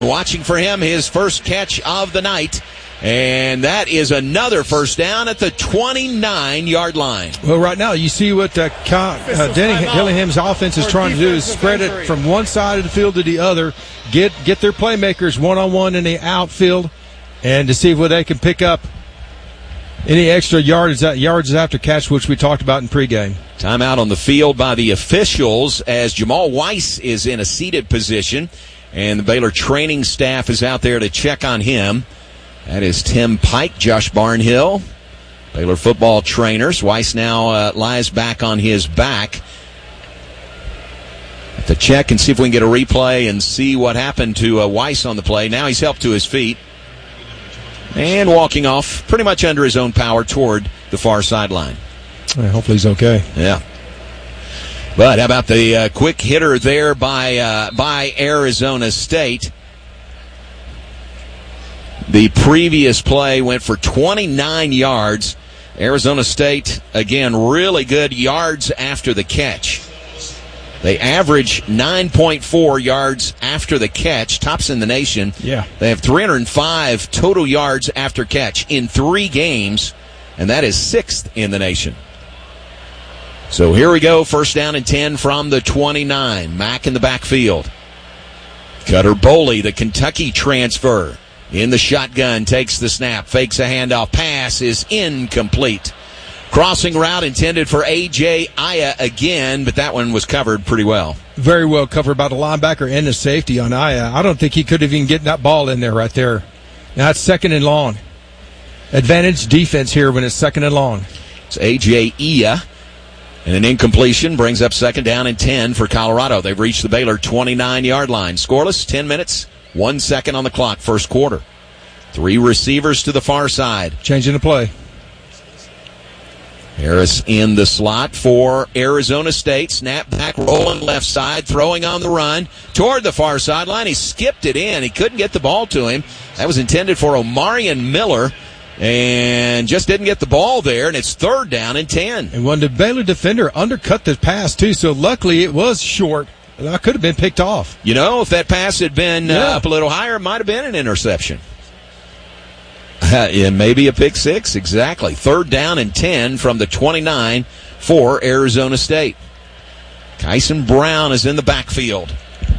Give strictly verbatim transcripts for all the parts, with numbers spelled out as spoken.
Watching for him, his first catch of the night. And that is another first down at the twenty-nine-yard line. Well, right now, you see what uh, uh, Dillingham's offense is trying to do is spread it from one side of the field to the other, get get their playmakers one-on-one in the outfield, and to see whether they can pick up any extra yards, yards after catch, which we talked about in pregame. Timeout on the field by the officials as Jamal Weiss is in a seated position, and the Baylor training staff is out there to check on him. That is Tim Pike, Josh Barnhill, Baylor football trainers. Weiss now uh, lies back on his back. Have to check and see if we can get a replay and see what happened to uh, Weiss on the play. Now he's helped to his feet and walking off pretty much under his own power toward the far sideline. Yeah, hopefully he's okay. Yeah. But how about the uh, quick hitter there by uh, by Arizona State? The previous play went for twenty-nine yards. Arizona State, again, really good yards after the catch. They average nine point four yards after the catch, tops in the nation. Yeah. They have three hundred five total yards after catch in three games, and that is sixth in the nation. So here we go, first down and ten from the twenty-nine. Mack in the backfield. Cutter Boley, the Kentucky transfer, in the shotgun, takes the snap, fakes a handoff, pass is incomplete. Crossing route intended for A J Aya again, but that one was covered pretty well. Very well covered by the linebacker and the safety on Aya. I don't think he could have even gotten that ball in there right there. Now it's second and long. Advantage defense here when it's second and long. It's A J Aya. And an incompletion brings up second down and ten for Colorado. They've reached the Baylor twenty-nine-yard line. Scoreless, ten minutes, one second on the clock, first quarter. Three receivers to the far side. Changing the play. Harris in the slot for Arizona State. Snap back, rolling left side, throwing on the run toward the far sideline. He skipped it in. He couldn't get the ball to him. That was intended for Omarion Miller. And just didn't get the ball there, and it's third down and ten. And when the Baylor defender undercut the pass, too, so luckily it was short. That could have been picked off. You know, if that pass had been yeah. uh, up a little higher, it might have been an interception. Uh, yeah, maybe a pick six, exactly. Third down and ten from the twenty-nine for Arizona State. Kyson Brown is in the backfield.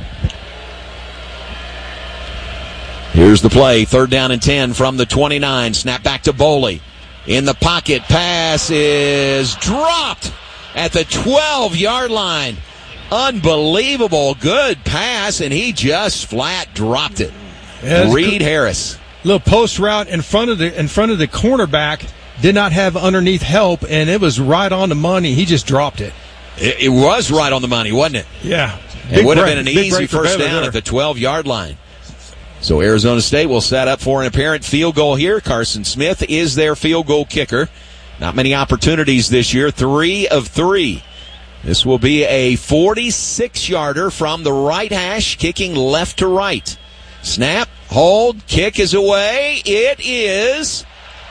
Here's the play, third down and ten from the twenty-nine. Snap back to Boley. In the pocket, pass is dropped at the twelve-yard line. Unbelievable good pass, and he just flat dropped it. Yeah, Reed co- Harris. Little post route in front of the in front of the cornerback. Did not have underneath help, and it was right on the money. He just dropped it. It, it was right on the money, wasn't it? Yeah. It Big would have break, been an easy first down there at the twelve-yard line. So Arizona State will set up for an apparent field goal here. Carson Smith is their field goal kicker. Not many opportunities this year. Three of three. This will be a forty-six-yarder from the right hash, kicking left to right. Snap, hold, kick is away. It is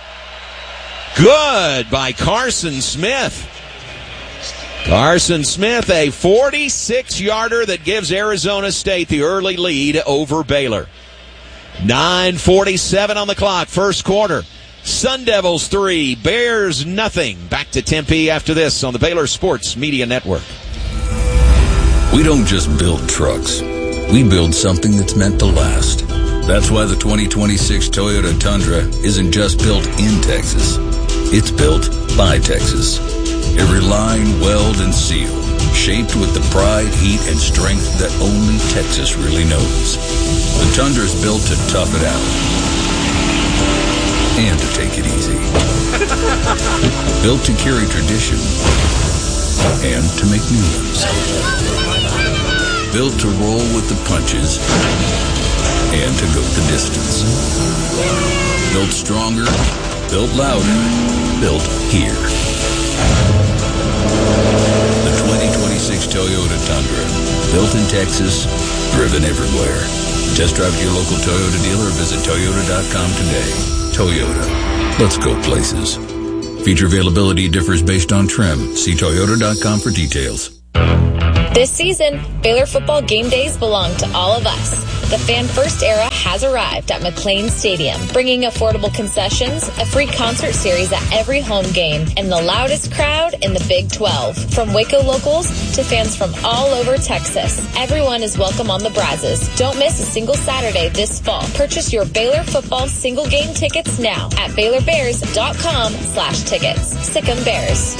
good by Carson Smith. Carson Smith, a forty-six-yarder that gives Arizona State the early lead over Baylor. nine forty-seven on the clock, first quarter. Sun Devils three, Bears nothing. Back to Tempe after this on the Baylor Sports Media Network. We don't just build trucks. We build something that's meant to last. That's why the twenty twenty-six Toyota Tundra isn't just built in Texas. It's built by Texas. Every line, weld, and seal, shaped with the pride, heat, and strength that only Texas really knows. The Tundra's built to tough it out and to take it easy. Built to carry tradition and to make new ones. Built to roll with the punches and to go the distance. Built stronger, built louder, built here. The twenty twenty-six Toyota Tundra. Built in Texas, driven everywhere. Test drive to your local Toyota dealer or visit Toyota dot com today. Toyota. Let's go places. Feature availability differs based on trim. See Toyota dot com for details. This season, Baylor football game days belong to all of us. The Fan First era has arrived at McLean Stadium, bringing affordable concessions, a free concert series at every home game, and the loudest crowd in the Big twelve. From Waco locals to fans from all over Texas, everyone is welcome on the Brazos. Don't miss a single Saturday this fall. Purchase your Baylor football single game tickets now at Baylor Bears dot com slash tickets. Sic 'em Bears.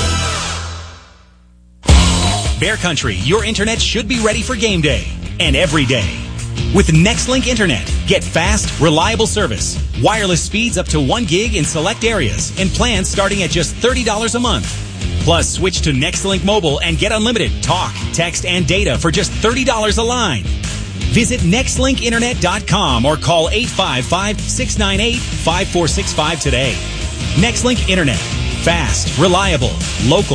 Bear Country, your internet should be ready for game day and every day. With NextLink Internet, get fast, reliable service, wireless speeds up to one gig in select areas, and plans starting at just thirty dollars a month. Plus, switch to NextLink Mobile and get unlimited talk, text, and data for just thirty dollars a line. Visit Nextlink Internet dot com or call eight five five, six nine eight, five four six five today. NextLink Internet. Fast, reliable, local.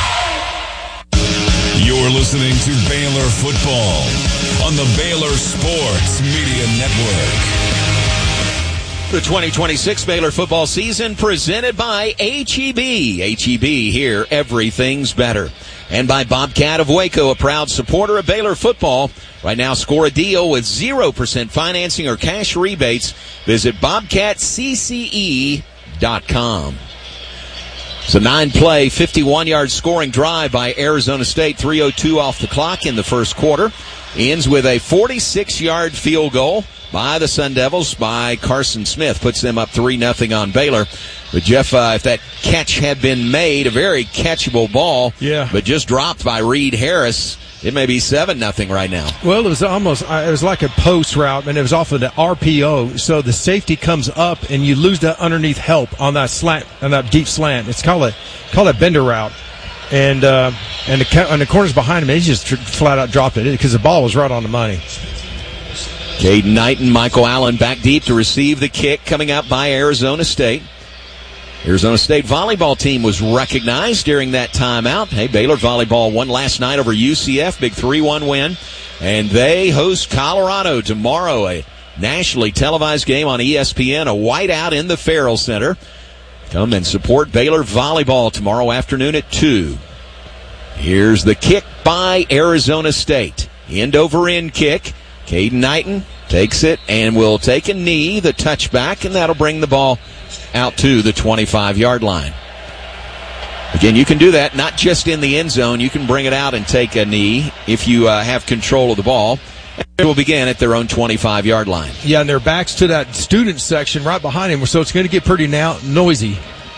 You're listening to Baylor Football on the Baylor Sports Media Network. The twenty twenty-six Baylor football season presented by H E B. H E B, here, everything's better. And by Bobcat of Waco, a proud supporter of Baylor football. Right now, score a deal with zero percent financing or cash rebates. Visit bobcat c c e dot com. It's a nine-play, fifty-one-yard scoring drive by Arizona State. three oh two off the clock in the first quarter. Ends with a forty-six-yard field goal by the Sun Devils by Carson Smith. Puts them up three nothing on Baylor. But, Jeff, uh, if that catch had been made, a very catchable ball, yeah, but just dropped by Reed Harris, it may be seven nothing right now. Well, it was almost, it was like a post route, and it was off of the R P O, so the safety comes up, and you lose that underneath help on that slant, on that deep slant. It's called a, called a bender route. And uh, and the, and the corners behind him, he just flat out dropped it because the ball was right on the money. Caden Knight and Michael Allen back deep to receive the kick coming up by Arizona State. Arizona State volleyball team was recognized during that timeout. Hey, Baylor volleyball won last night over U C F, big three one win. And they host Colorado tomorrow, a nationally televised game on E S P N, a whiteout in the Farrell Center. Come and support Baylor volleyball tomorrow afternoon at two. Here's the kick by Arizona State. End-over-end kick. Caden Knighton takes it and will take a knee, the touchback, and that'll bring the ball out to the twenty-five-yard line. Again, you can do that not just in the end zone. You can bring it out and take a knee if you uh, have control of the ball. It will begin at their own twenty-five-yard line. Yeah, and their backs to that student section right behind him, so it's going to get pretty now noisy.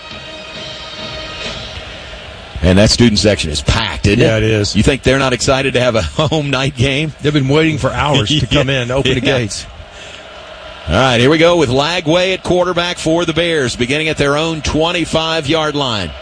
And that student section is packed, isn't it? Yeah, it is. You think they're not excited to have a home night game? They've been waiting for hours to come yeah. in, to open yeah. the gates. All right, here we go with Lagway at quarterback for the Bears, beginning at their own twenty-five-yard line.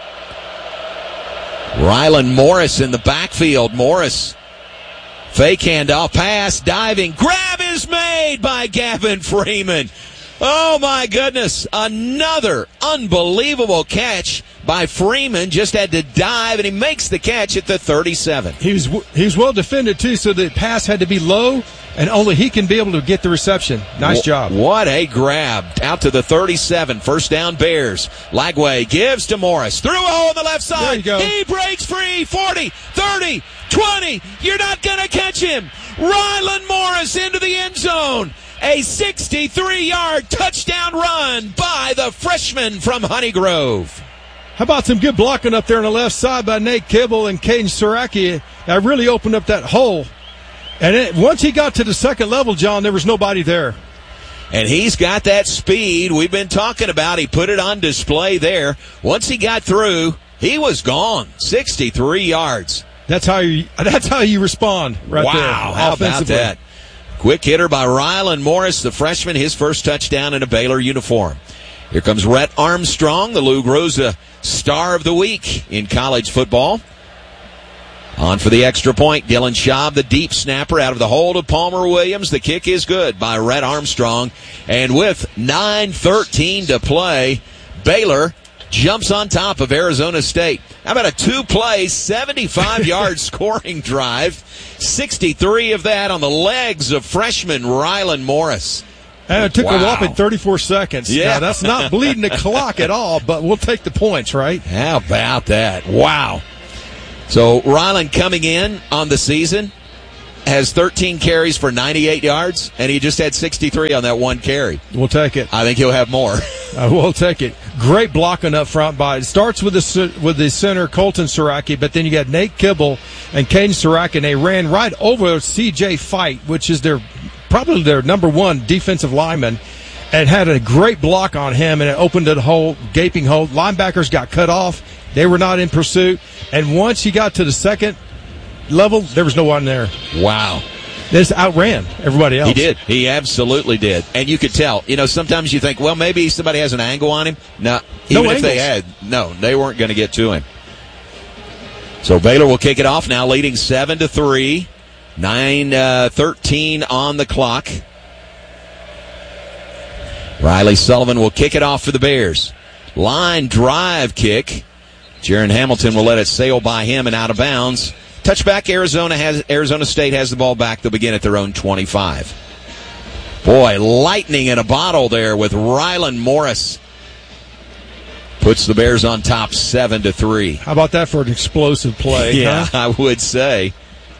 Rylan Morris in the backfield. Morris, fake handoff, pass, diving, grab is made by Gavin Freeman. Oh, my goodness. Another unbelievable catch by Freeman. Just had to dive, and he makes the catch at the thirty-seven. He was, he was well defended, too, so the pass had to be low, and only he can be able to get the reception. Nice job. What a grab. Out to the thirty-seven. First down, Bears. Lagway gives to Morris. Through a hole on the left side. There you go. He breaks free. forty, thirty, twenty. You're not going to catch him. Rylan Morris into the end zone. A sixty-three-yard touchdown run by the freshman from Honey Grove. How about some good blocking up there on the left side by Nate Kibble and Caden Saraki? That really opened up that hole. And it, once he got to the second level, John, there was nobody there. And he's got that speed we've been talking about. He put it on display there. Once he got through, he was gone. sixty-three yards. That's how you, that's how you respond right wow, there. Wow, how about that? Quick hitter by Rylan Morris, the freshman, his first touchdown in a Baylor uniform. Here comes Rhett Armstrong, the Lou Groza star of the week in college football. On for the extra point, Dylan Schaub, the deep snapper, out of the hold of Palmer Williams. The kick is good by Rhett Armstrong. And with nine thirteen to play, Baylor jumps on top of Arizona State. How about a two-play, seventy-five-yard scoring drive? sixty-three of that on the legs of freshman Rylan Morris. And it took wow. a whopping thirty-four seconds. Yeah. Now, that's not bleeding the clock at all, but we'll take the points, right? How about that? Wow. So Ryland coming in on the season has thirteen carries for ninety-eight yards, and he just had sixty-three on that one carry. We'll take it. I think he'll have more. uh, we'll take it. Great blocking up front by. It starts with the with the center, Colton Saraki, but then you got Nate Kibble and Caden Saraki, and they ran right over C J Fight, which is their probably their number one defensive lineman, and had a great block on him, and it opened a hole, gaping hole. Linebackers got cut off. They were not in pursuit. And once he got to the second level, there was no one there. Wow. This outran everybody else. He did. He absolutely did. And you could tell. You know, sometimes you think, well, maybe somebody has an angle on him. No, even no if angles. they had, no, they weren't going to get to him. So Baylor will kick it off now, leading seven to three. nine thirteen on the clock. Riley Sullivan will kick it off for the Bears. Line drive kick. Jaron Hamilton will let it sail by him and out of bounds. Touchback, Arizona has Arizona State has the ball back. They'll begin at their own twenty-five. Boy, lightning in a bottle there with Ryland Morris. Puts the Bears on top seven to three. How about that for an explosive play? Yeah, huh? I would say.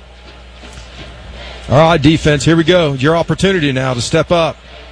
All right, defense, here we go. Your opportunity now to step up.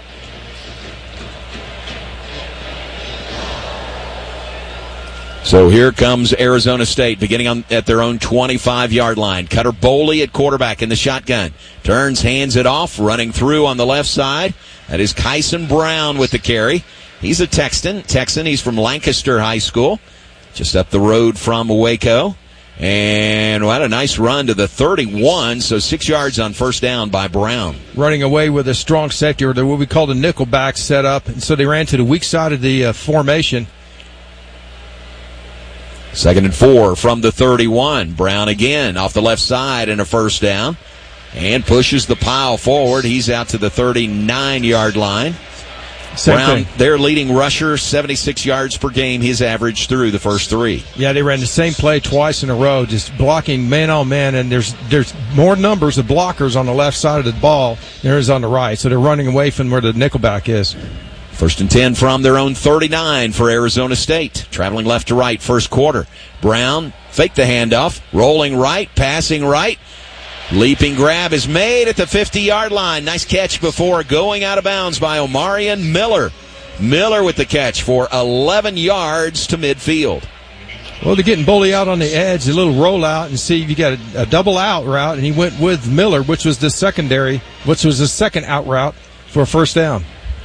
So here comes Arizona State, beginning on at their own twenty-five-yard line. Cutter Boley at quarterback in the shotgun. Turns, hands it off, running through on the left side. That is Kyson Brown with the carry. He's a Texan. Texan, he's from Lancaster High School, just up the road from Waco. And what a nice run to the thirty-one, so six yards on first down by Brown. Running away with a strong safety, or what we call the nickelback setup. And so they ran to the weak side of the uh, formation. Second and four from the thirty-one. Brown again off the left side and a first down. And pushes the pile forward. He's out to the thirty-nine-yard line. Same Brown, thing. their leading rusher, seventy-six yards per game. His average through the first three. Yeah, they ran the same play twice in a row, just blocking man on man, and there's there's more numbers of blockers on the left side of the ball than there is on the right, so they're running away from where the nickelback is. First and ten from their own thirty-nine for Arizona State. Traveling left to right, first quarter. Brown, fake the handoff, rolling right, passing right. Leaping grab is made at the fifty-yard line. Nice catch before going out of bounds by Omarion Miller. Miller with the catch for eleven yards to midfield. Well, they're getting Boley out on the edge, a little rollout, and see if you got a, a double out route, and he went with Miller, which was the secondary, which was the second out route for a first down.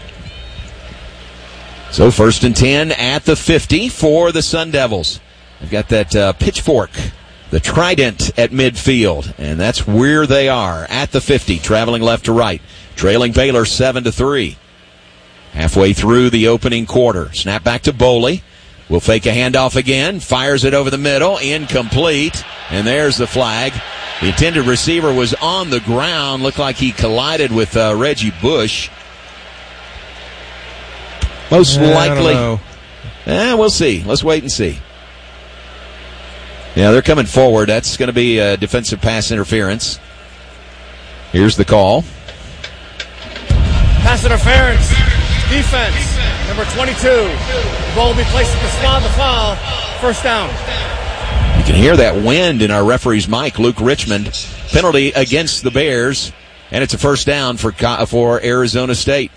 So first and ten at the fifty for the Sun Devils. They've got that uh, pitchfork, the trident at midfield, and that's where they are at the fifty, traveling left to right, trailing Baylor seven to three. Halfway through the opening quarter, snap back to Boley. Will fake a handoff again, fires it over the middle, incomplete, and there's the flag. The intended receiver was on the ground, looked like he collided with uh, Reggie Bush. Most Yeah, likely. I don't know. Eh, we'll see. Let's wait and see. Yeah, they're coming forward. That's going to be a defensive pass interference. Here's the call. Pass interference. Defense. Number twenty-two. The ball will be placed at the spot of the foul. First down. You can hear that wind in our referee's mic, Luke Richmond. Penalty against the Bears, and it's a first down for for Arizona State.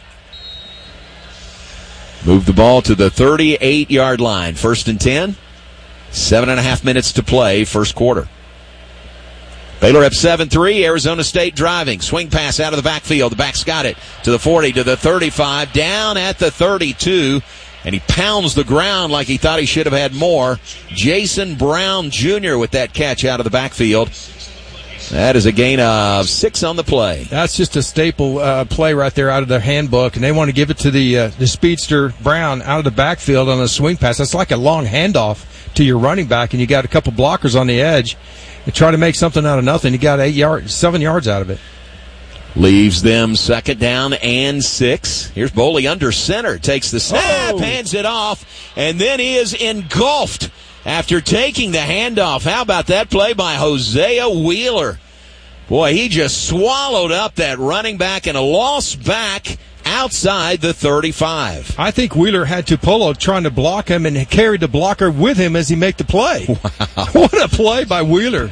Move the ball to the thirty-eight-yard line. First and ten. Seven and a half minutes to play, first quarter. Baylor up seven three. Arizona State driving. Swing pass out of the backfield. The back's got it to the forty, to the thirty-five, down at the thirty-two. And he pounds the ground like he thought he should have had more. Jason Brown Junior with that catch out of the backfield. That is a gain of six on the play. That's just a staple uh, play right there out of their handbook, and they want to give it to the uh, the speedster Brown out of the backfield on a swing pass. That's like a long handoff to your running back, and you got a couple blockers on the edge. You try to make something out of nothing. You got eight yards, seven yards out of it. Leaves them second down and six. Here's Boley under center. Takes the snap, oh. hands it off, and then he is engulfed after taking the handoff. How about that play by Hosea Wheeler? Boy, he just swallowed up that running back, and a loss back outside the thirty-five. I think Wheeler had Tupolo trying to block him and carried the blocker with him as he made the play. Wow. What a play by Wheeler.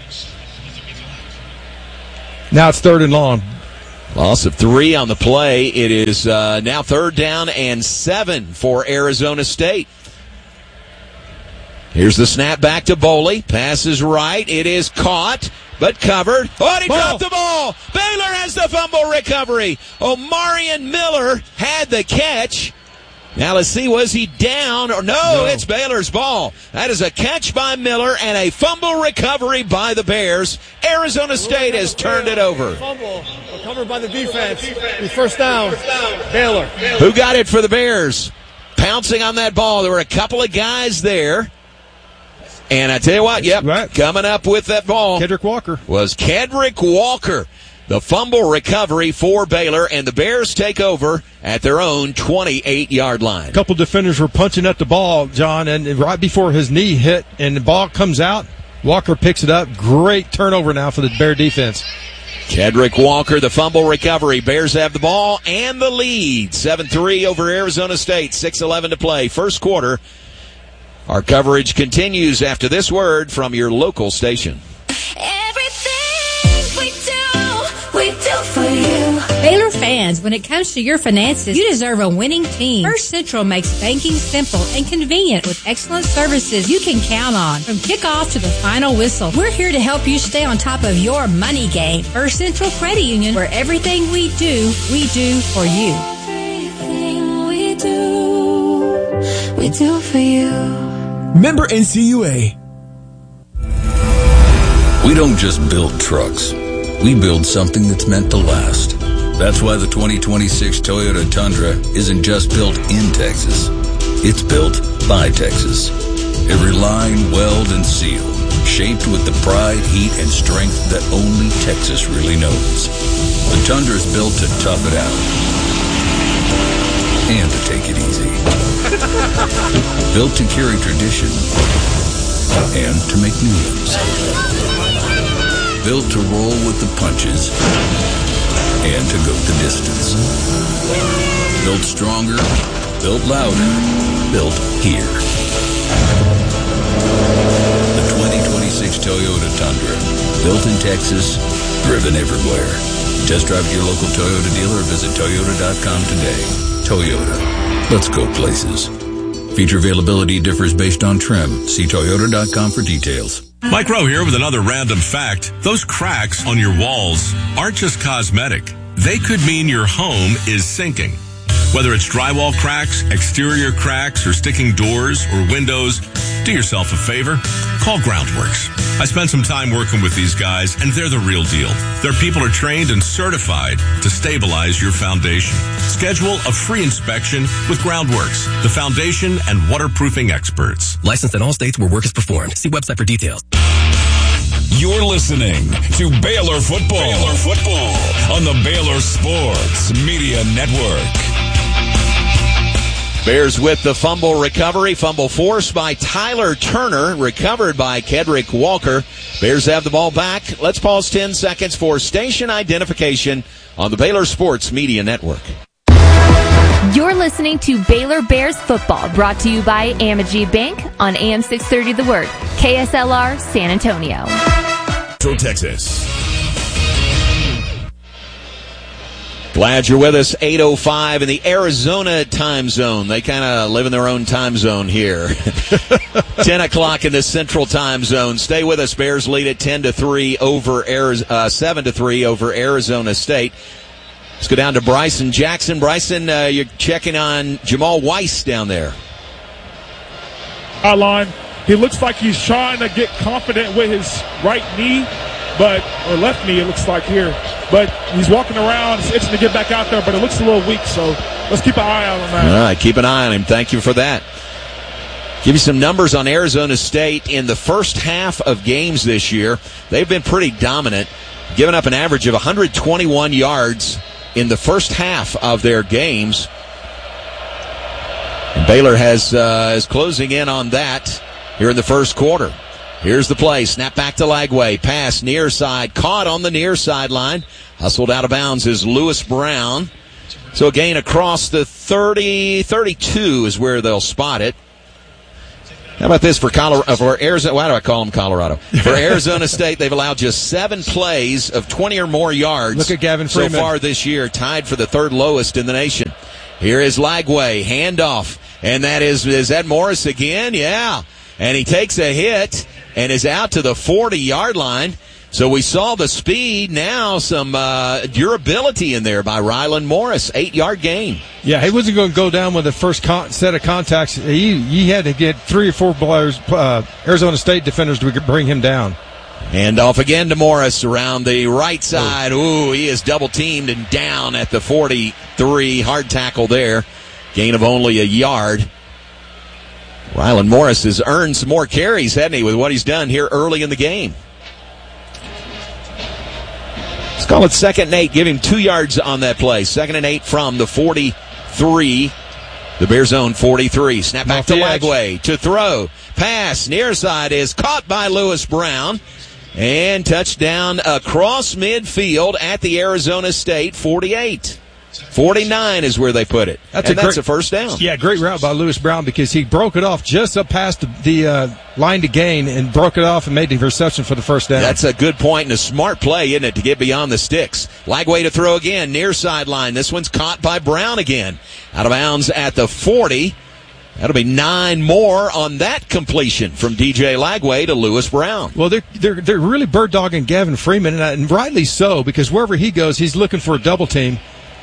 Now it's third and long. Loss of three on the play. It is uh, now third down and seven for Arizona State. Here's the snap back to Boley. Passes right. It is caught, but covered. Oh, and he ball. dropped the ball. Baylor has the fumble recovery. Omarion Miller had the catch. Now let's see, was he down? Or no, no, it's Baylor's ball. That is a catch by Miller and a fumble recovery by the Bears. Arizona State has turned it over. Fumble recovered by the defense. First down, Baylor. Who got it for the Bears? Pouncing on that ball. There were a couple of guys there. And I tell you what, yep, right. Coming up with that ball Kedrick Walker. was Kedrick Walker. The fumble recovery for Baylor, and the Bears take over at their own twenty-eight-yard line. A couple defenders were punching at the ball, John, and right before his knee hit and the ball comes out, Walker picks it up. Great turnover now for the Bear defense. Kedrick Walker, the fumble recovery. Bears have the ball and the lead. seven three over Arizona State. six eleven to play. First quarter. Our coverage continues after this word from your local station. Everything we do, we do for you. Baylor fans, when it comes to your finances, you deserve a winning team. First Central makes banking simple and convenient with excellent services you can count on. From kickoff to the final whistle, we're here to help you stay on top of your money game. First Central Credit Union, where everything we do, we do for you. Everything we do, we do for you. Member N C U A. We don't just build trucks. We build something that's meant to last. That's why the twenty twenty-six Toyota Tundra isn't just built in Texas. It's built by Texas. Every line, weld, and seal, shaped with the pride, heat, and strength that only Texas really knows. The Tundra's built to tough it out and to take it easy. Built to carry tradition and to make new ones. Built to roll with the punches and to go the distance. Built stronger, built louder, built here. The twenty twenty-six Toyota Tundra. Built in Texas, driven everywhere. Test drive at your local Toyota dealer or visit Toyota dot com today. Toyota. Let's go places. Feature availability differs based on trim. See Toyota dot com for details. Mike Rowe here with another random fact. Those cracks on your walls aren't just cosmetic. They could mean your home is sinking. Whether it's drywall cracks, exterior cracks, or sticking doors or windows, do yourself a favor. Call Groundworks. I spent some time working with these guys, and they're the real deal. Their people are trained and certified to stabilize your foundation. Schedule a free inspection with Groundworks, the foundation and waterproofing experts. Licensed in all states where work is performed. See website for details. You're listening to Baylor Football. Baylor Football on the Baylor Sports Media Network. Bears with the fumble recovery. Fumble forced by Tyler Turner, recovered by Kedrick Walker. Bears have the ball back. Let's pause ten seconds for station identification on the Baylor Sports Media Network. You're listening to Baylor Bears football, brought to you by Amegy Bank on A M six thirty The Word, K S L R San Antonio. Texas. Glad you're with us. eight oh five in the Arizona time zone. They kind of live in their own time zone here. ten o'clock in the central time zone. Stay with us. Bears lead at ten to three over Arizona, uh, seven to three over Arizona State. Let's go down to Bryson Jackson. Bryson, uh, you're checking on Jamal Weiss down there. Line. He looks like he's trying to get confident with his right knee, but or left knee, it looks like here. But he's walking around, he's itching to get back out there, but it looks a little weak, so let's keep an eye out on that. All right, keep an eye on him. Thank you for that. Give you some numbers on Arizona State. In the first half of games this year, they've been pretty dominant, giving up an average of one hundred twenty-one yards in the first half of their games. And Baylor has uh, is closing in on that here in the first quarter. Here's the play. Snap back to Lagway. Pass near side. Caught on the near sideline. Hustled out of bounds is Lewis Brown. So a gain across the thirty, thirty-two is where they'll spot it. How about this for Colorado? For Arizona, why do I call them Colorado? For Arizona State, they've allowed just seven plays of twenty or more yards. Look at Gavin Freeman so far this year, tied for the third lowest in the nation. Here is Lagway, handoff, and that is is that Morris again? Yeah, and he takes a hit and is out to the forty-yard line. So we saw the speed, now some uh, durability in there by Rylan Morris, eight-yard gain. Yeah, he wasn't going to go down with the first con- set of contacts. He, he had to get three or four players, uh, Arizona State defenders to bring him down. And off again to Morris around the right side. Ooh, he is double-teamed and down at the forty-three. Hard tackle there. Gain of only a yard. Rylan Morris has earned some more carries, hasn't he, with what he's done here early in the game. Let's call it second and eight. Give him two yards on that play. Second and eight from the forty-three. The Bears own forty-three. Snap back to Lagway to throw. Pass near side is caught by Lewis Brown. And touchdown across midfield at the Arizona State forty-eight. forty-nine is where they put it. That's, and a, that's great, a first down. Yeah, great route by Lewis Brown because he broke it off just up past the, the uh, line to gain and broke it off and made the reception for the first down. That's a good point and a smart play, isn't it, to get beyond the sticks. Lagway to throw again, near sideline. This one's caught by Brown again. Out of bounds at the forty. That'll be nine more on that completion from D J Lagway to Lewis Brown. Well, they're they're, they're really bird dogging Gavin Freeman, and, and rightly so, because wherever he goes, he's looking for a double team.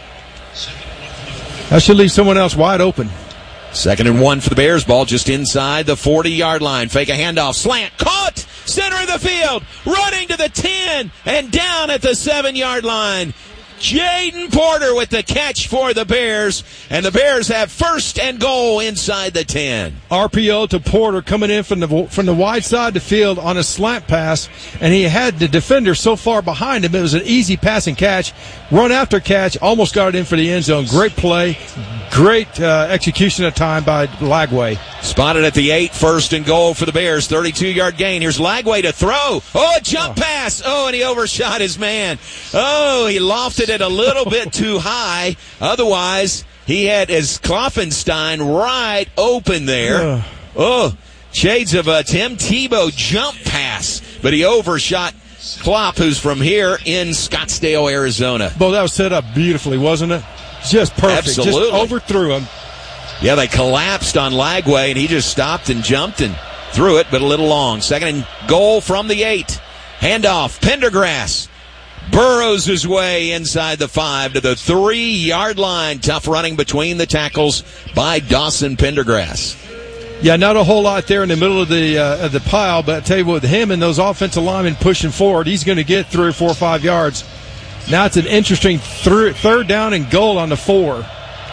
That should leave someone else wide open. Second and one for the Bears. Ball just inside the forty-yard line. Fake a handoff. Slant. Caught. Center of the field. Running to the ten. And down at the seven-yard line. Jaden Porter with the catch for the Bears. And the Bears have first and goal inside the ten. R P O to Porter coming in from the from the wide side of the field on a slant pass. And he had the defender so far behind him. It was an easy passing catch. Run after catch. Almost got it in for the end zone. Great play. Great uh, execution of time by Lagway. Spotted at the eight, first and goal for the Bears. thirty-two-yard gain. Here's Lagway to throw. Oh, a jump oh. pass. Oh, and he overshot his man. Oh, he lofted it a little bit too high. Otherwise, he had his Kloffenstein right open there. Oh, shades of a Tim Tebow jump pass. But he overshot Klopp, who's from here in Scottsdale, Arizona. Bo, that was set up beautifully, wasn't it? Just perfect. Absolutely. Just overthrew him. Yeah, they collapsed on Lagway, and he just stopped and jumped and threw it, but a little long. Second and goal from the eight. Handoff, Pendergrass burrows his way inside the five to the three-yard line. Tough running between the tackles by Dawson Pendergrass. Yeah, not a whole lot there in the middle of the uh, of the pile, but I tell you what, with him and those offensive linemen pushing forward, he's going to get three or four or five yards. Now it's an interesting th- third down and goal on the four.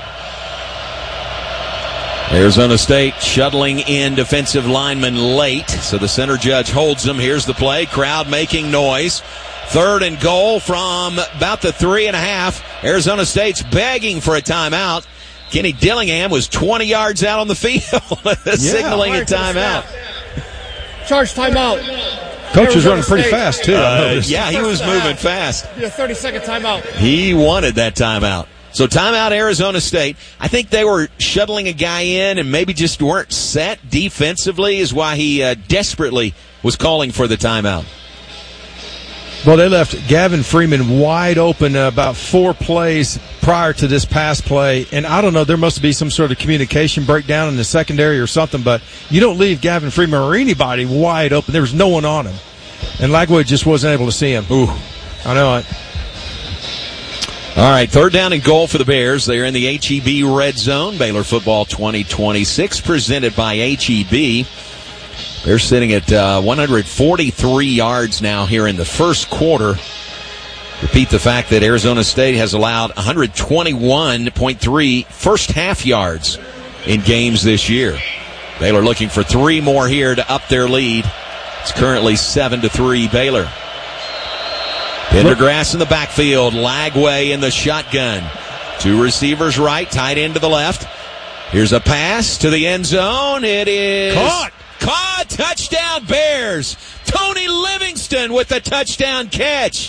Arizona State shuttling in defensive linemen late, so the center judge holds them. Here's the play. Crowd making noise. Third and goal from about the three and a half. Arizona State's begging for a timeout. Kenny Dillingham was twenty yards out on the field, yeah, signaling a timeout. Charge timeout. Coach was running pretty fast, too. Uh, yeah, he was moving fast. Yeah, thirty-second timeout. He wanted that timeout. So timeout Arizona State. I think they were shuttling a guy in and maybe just weren't set defensively is why he uh, desperately was calling for the timeout. Well, they left Gavin Freeman wide open uh, about four plays prior to this pass play. And I don't know, there must be some sort of communication breakdown in the secondary or something, but you don't leave Gavin Freeman or anybody wide open. There was no one on him. And Lagway just wasn't able to see him. Ooh, I know it. All right, third down and goal for the Bears. They're in the H E B red zone. Baylor football twenty twenty-six presented by H E B. They're sitting at uh, one hundred forty-three yards now here in the first quarter. Repeat the fact that Arizona State has allowed one hundred twenty-one point three first half yards in games this year. Baylor looking for three more here to up their lead. It's currently seven to three Baylor. Pendergrass in the backfield. Lagway in the shotgun. Two receivers right, tight end to the left. Here's a pass to the end zone. It is caught. Caught. Touchdown Bears. Tony Livingston with the touchdown catch.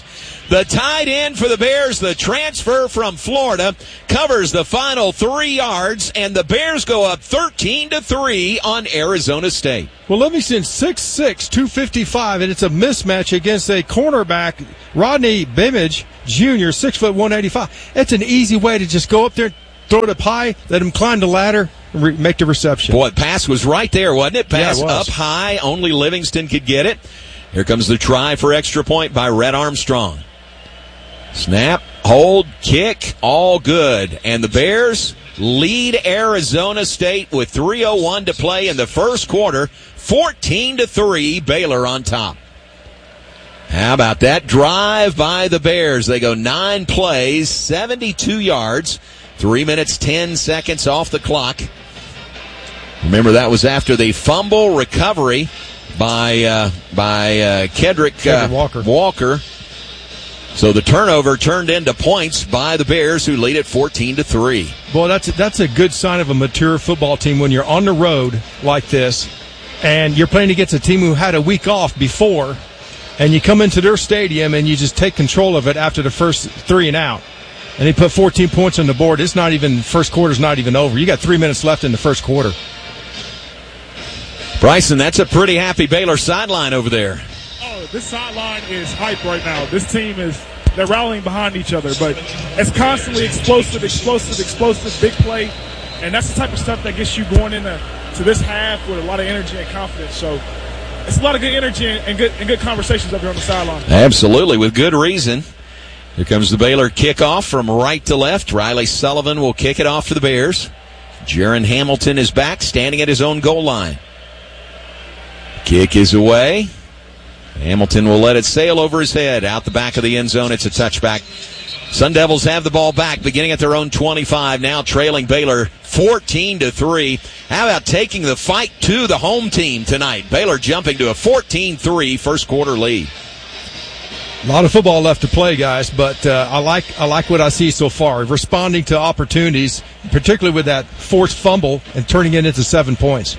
The tight end for the Bears, the transfer from Florida, covers the final three yards, and the Bears go up thirteen to three on Arizona State. Well, Livingston six six, two fifty-five, and it's a mismatch against a cornerback, Rodney Bimage Junior, six foot one eighty-five. It's an easy way to just go up there, throw it up high, let him climb the ladder, and re- make the reception. Boy, pass was right there, wasn't it? Pass yeah, it was. Up high, only Livingston could get it. Here comes the try for extra point by Red Armstrong. Snap, hold, kick, all good. And the Bears lead Arizona State with three oh one to play in the first quarter, fourteen to three, Baylor on top. How about that drive by the Bears? They go nine plays, seventy-two yards, three minutes, ten seconds off the clock. Remember, that was after the fumble recovery by uh, by uh, Kedrick uh, Walker. Walker. So the turnover turned into points by the Bears, who lead at fourteen to three. Boy, that's a, that's a good sign of a mature football team when you're on the road like this, and you're playing against a team who had a week off before, and you come into their stadium and you just take control of it after the first three and out, and they put fourteen points on the board. It's not even first quarter's not even over. You got three minutes left in the first quarter. Bryson, that's a pretty happy Baylor sideline over there. Oh, this sideline is hype right now. This team is, they're rallying behind each other, but it's constantly explosive, explosive, explosive, big play, and that's the type of stuff that gets you going into to this half with a lot of energy and confidence. So it's a lot of good energy and good and good conversations up here on the sideline. Absolutely, with good reason. Here comes the Baylor kickoff from right to left. Riley Sullivan will kick it off for the Bears. Jaron Hamilton is back, standing at his own goal line. Kick is away. Hamilton will let it sail over his head. Out the back of the end zone, it's a touchback. Sun Devils have the ball back, beginning at their own twenty-five, now trailing Baylor fourteen to three. How about taking the fight to the home team tonight? Baylor jumping to a fourteen three first quarter lead. A lot of football left to play, guys, but uh, I like I like what I see so far. Responding to opportunities, particularly with that forced fumble and turning it into seven points.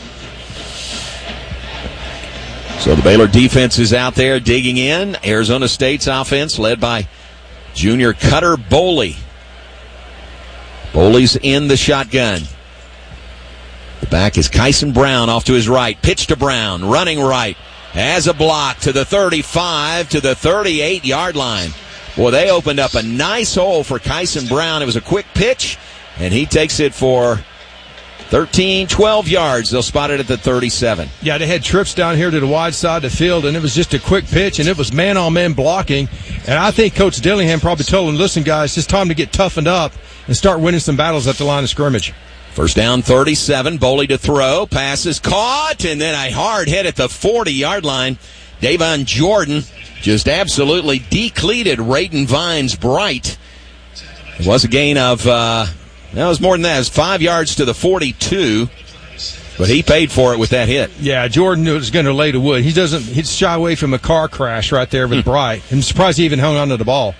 So the Baylor defense is out there digging in. Arizona State's offense led by junior Cutter Boley. Boley's in the shotgun. The back is Kyson Brown off to his right. Pitch to Brown, running right. Has a block to the thirty-five, to the thirty-eight-yard line. Boy, they opened up a nice hole for Kyson Brown. It was a quick pitch, and he takes it for thirteen, twelve yards. They'll spot it at the thirty-seven. Yeah, they had trips down here to the wide side of the field, and it was just a quick pitch, and it was man-on-man blocking. And I think Coach Dillingham probably told them, listen, guys, it's time to get toughened up and start winning some battles at the line of scrimmage. First down, thirty-seven. Boley to throw. Pass is caught, and then a hard hit at the forty-yard line. Davon Jordan just absolutely decleated Rayden Vines Bright. It was a gain of... Uh, That was more than that. It was five yards to the forty-two, but he paid for it with that hit. Yeah, Jordan was going to lay the wood. He doesn't. He'd shy away from a car crash right there with Bright. I'm surprised he even hung on to the ball.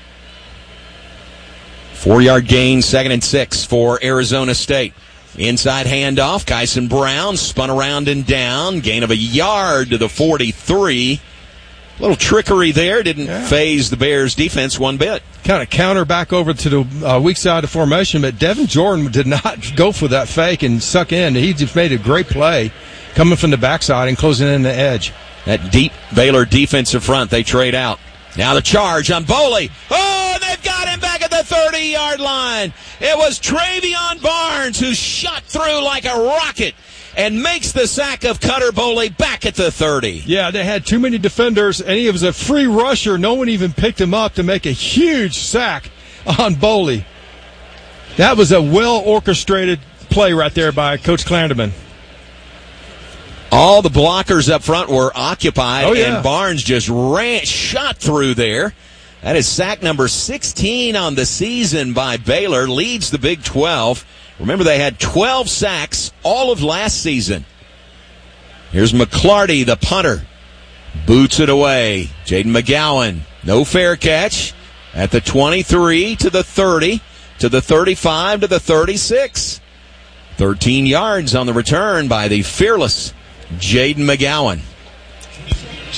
Four-yard gain, second and six for Arizona State. Inside handoff, Kyson Brown spun around and down. Gain of a yard to the forty-three. A little trickery there. Didn't yeah. phase the Bears' defense one bit. Kind of counter back over to the uh, weak side of formation, but Devin Jordan did not go for that fake and suck in. He just made a great play coming from the backside and closing in the edge. That deep Baylor defensive front, they trade out. Now the charge on Boley. Oh, they've got him back at the thirty-yard line. It was Travion Barnes who shot through like a rocket and makes the sack of Cutter Boley back at the thirty. Yeah, they had too many defenders, and he was a free rusher. No one even picked him up to make a huge sack on Boley. That was a well-orchestrated play right there by Coach Clanderman. All the blockers up front were occupied, oh, yeah. and Barnes just ran, shot through there. That is sack number sixteen on the season by Baylor, leads the Big twelve. Remember, they had twelve sacks all of last season. Here's McClarty, the punter. Boots it away. Jaden McGowan, no fair catch. At the twenty-three, to the thirty, to the thirty-five, to the thirty-six. thirteen yards on the return by the fearless Jaden McGowan.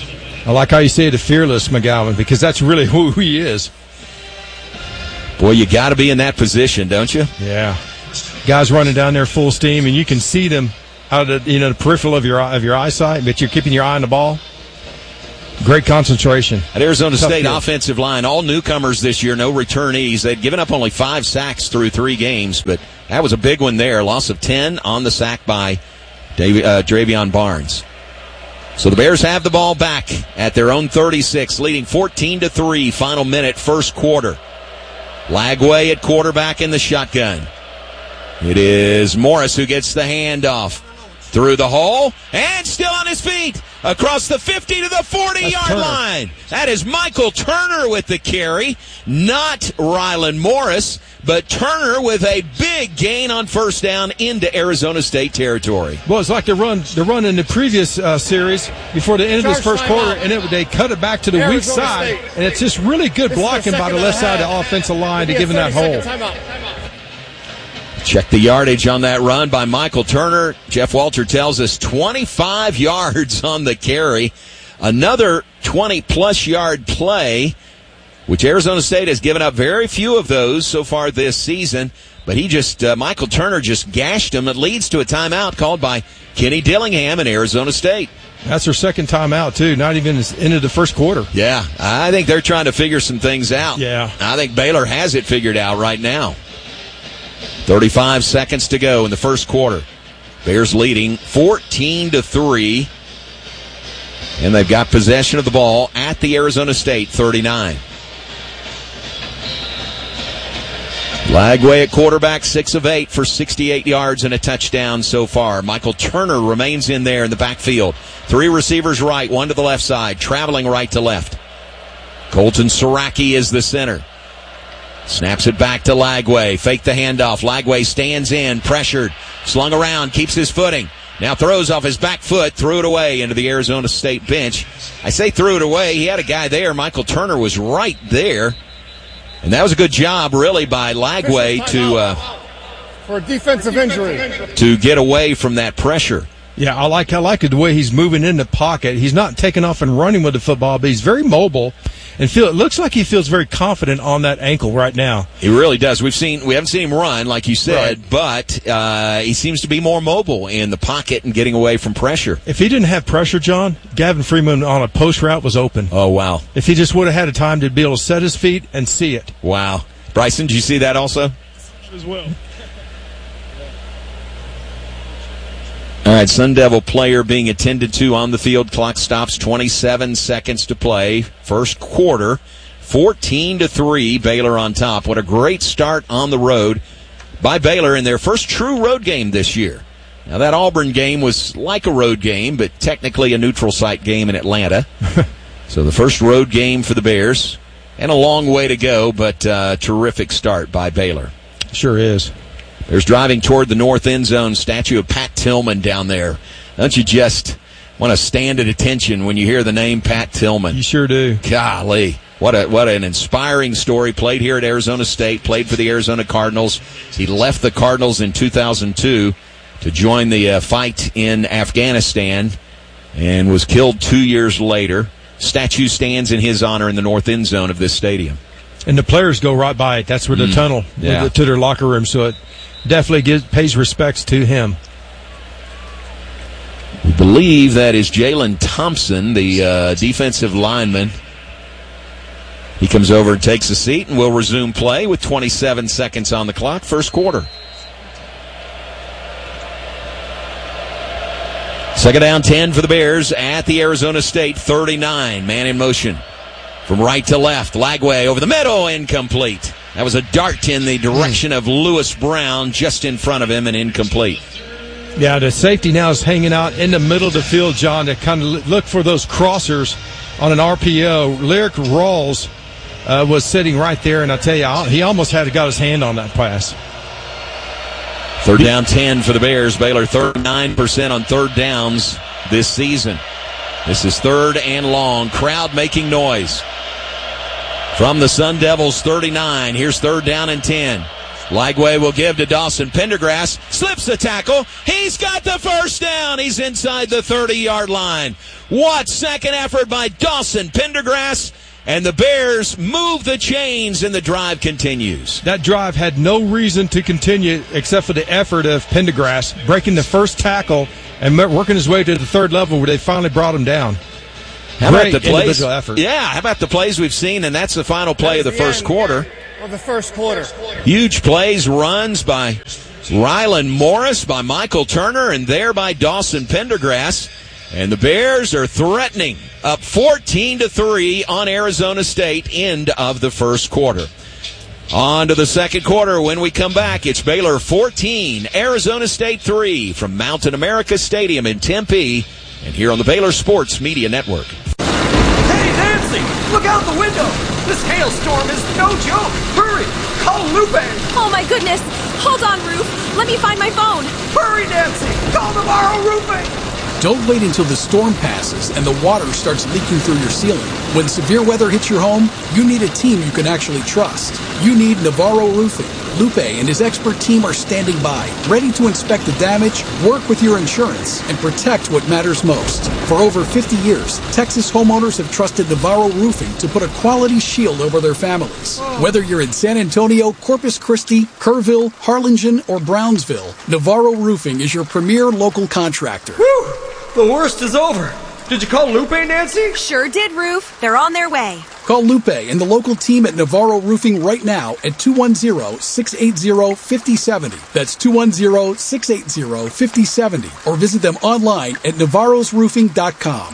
I like how you say the fearless McGowan, because that's really who he is. Boy, you got to be in that position, don't you? Yeah. Guys running down there full steam, and you can see them out of the, you know, the peripheral of your of your eyesight, but you're keeping your eye on the ball. Great concentration. At Arizona Tough State field. offensive line, all newcomers this year, no returnees. They'd given up only five sacks through three games, but that was a big one there. Loss of ten on the sack by Dave, uh, Dravion Barnes. So the Bears have the ball back at their own thirty-six, leading fourteen to three. Final minute, first quarter. Lagway at quarterback in the shotgun. It is Morris who gets the handoff through the hole and still on his feet across the fifty to the forty-yard line. That is Michael Turner with the carry, not Rylan Morris, but Turner with a big gain on first down into Arizona State territory. Well, it's like the run the run in the previous uh, series before the end of this first quarter, and it, they cut it back to the weak side, and it's just really good blocking by the left side of the offensive line to give him that hole. Check the yardage on that run by Michael Turner. Jeff Walter tells us twenty-five yards on the carry. Another twenty-plus yard play, which Arizona State has given up very few of those so far this season. But he just, uh, Michael Turner just gashed him. It leads to a timeout called by Kenny Dillingham in Arizona State. That's their second timeout, too, not even into the first quarter. Yeah, I think they're trying to figure some things out. Yeah. I think Baylor has it figured out right now. thirty-five seconds to go in the first quarter. Bears leading fourteen to three. And they've got possession of the ball at the Arizona State thirty-nine. Lagway at quarterback, six of eight for sixty-eight yards and a touchdown so far. Michael Turner remains in there in the backfield. Three receivers right, one to the left side, traveling right to left. Colton Saraki is the center. Snaps it back to Lagway. Fake the handoff. Lagway stands in, pressured, slung around, keeps his footing. Now throws off his back foot, threw it away into the Arizona State bench. I say threw it away. He had a guy there. Michael Turner was right there. And that was a good job, really, by Lagway to uh, for a defensive injury to get away from that pressure. Yeah, I like I like the way he's moving in the pocket. He's not taking off and running with the football, but he's very mobile, and feel it looks like he feels very confident on that ankle right now. He really does. We've seen we haven't seen him run like you said, right. but uh, he seems to be more mobile in the pocket and getting away from pressure. If he didn't have pressure, John, Gavin Freeman on a post route was open. Oh wow! If he just would have had a time to be able to set his feet and see it. Wow, Bryson, did you see that also? As well. All right, Sun Devil player being attended to on the field. Clock stops, twenty-seven seconds to play. First quarter, fourteen to three, Baylor on top. What a great start on the road by Baylor in their first true road game this year. Now, that Auburn game was like a road game, but technically a neutral site game in Atlanta. So the first road game for the Bears, and a long way to go, but uh, terrific start by Baylor. Sure is. There's driving toward the north end zone, statue of Pat Tillman down there. Don't you just want to stand at attention when you hear the name Pat Tillman? You sure do. Golly. What a what an inspiring story. Played here at Arizona State, played for the Arizona Cardinals. He left the Cardinals in two thousand two to join the uh, fight in Afghanistan and was killed two years later. Statue stands in his honor in the north end zone of this stadium. And the players go right by it. That's where the mm, tunnel yeah. the, to their locker room, so it definitely gives, pays respects to him. We believe that is Jalen Thompson, the uh, defensive lineman. He comes over and takes a seat, and we'll resume play with twenty-seven seconds on the clock, first quarter. Second down, ten for the Bears at the Arizona State thirty-nine. Man in motion. From right to left, Lagway over the middle, incomplete. That was a dart in the direction of Lewis Brown, just in front of him, and incomplete. Yeah, the safety now is hanging out in the middle of the field, John, to kind of look for those crossers on an R P O. Lyric Rawls uh, was sitting right there, and I tell you, he almost had got his hand on that pass. Third down, ten for the Bears. Baylor thirty-nine percent on third downs this season. This is third and long. Crowd making noise. From the Sun Devils thirty-nine, here's third down and ten. Lagway will give to Dawson Pendergrass. Slips the tackle. He's got the first down. He's inside the thirty-yard line. What second effort by Dawson Pendergrass. And the Bears move the chains, and the drive continues. That drive had no reason to continue except for the effort of Pendergrass breaking the first tackle and working his way to the third level where they finally brought him down. How Great about the plays? individual effort. Yeah, how about the plays we've seen? And that's the final play of the, the first end, quarter. Of the first quarter. Huge plays, runs by Rylan Morris, by Michael Turner, and there by Dawson Pendergrass. And the Bears are threatening, up fourteen to three on Arizona State, end of the first quarter. On to the second quarter. When we come back, it's Baylor fourteen, Arizona State three from Mountain America Stadium in Tempe, and here on the Baylor Sports Media Network. Hey, Nancy, look out the window. This hailstorm is no joke. Hurry, call Lupe. Oh, my goodness. Hold on, Roof. Let me find my phone. Hurry, Nancy. Call Navarro Roofing. Don't wait until the storm passes and the water starts leaking through your ceiling. When severe weather hits your home, you need a team you can actually trust. You need Navarro Roofing. Lupe and his expert team are standing by, ready to inspect the damage, work with your insurance, and protect what matters most. For over fifty years, Texas homeowners have trusted Navarro Roofing to put a quality shield over their families. Whether you're in San Antonio, Corpus Christi, Kerrville, Harlingen, or Brownsville, Navarro Roofing is your premier local contractor. Whew! The worst is over. Did you call Lupe, Nancy? Sure did, Roof. They're on their way. Call Lupe and the local team at Navarro Roofing right now at two one zero, six eight zero, five zero seven zero. That's two one zero, six eight zero, five zero seven zero. Or visit them online at navarros roofing dot com.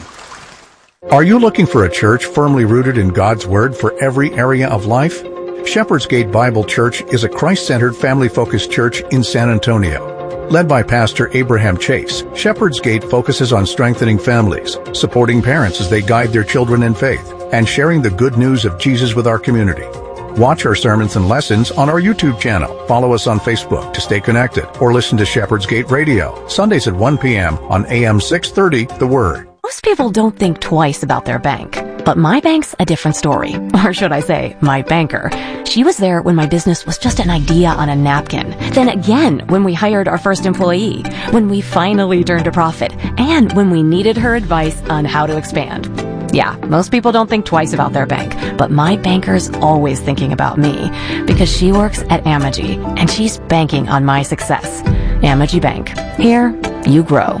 Are you looking for a church firmly rooted in God's Word for every area of life? Shepherd's Gate Bible Church is a Christ-centered, family-focused church in San Antonio. Led by Pastor Abraham Chase, Shepherd's Gate focuses on strengthening families, supporting parents as they guide their children in faith, and sharing the good news of Jesus with our community. Watch our sermons and lessons on our YouTube channel. Follow us on Facebook to stay connected, or listen to Shepherd's Gate Radio, Sundays at one p.m. on A M six thirty, The Word. Most people don't think twice about their bank. But my bank's a different story. Or should I say, my banker. She was there when my business was just an idea on a napkin. Then again, when we hired our first employee. When we finally turned a profit. And when we needed her advice on how to expand. Yeah, most people don't think twice about their bank. But my banker's always thinking about me. Because she works at Amegy. And she's banking on my success. Amegy Bank. Here, you grow.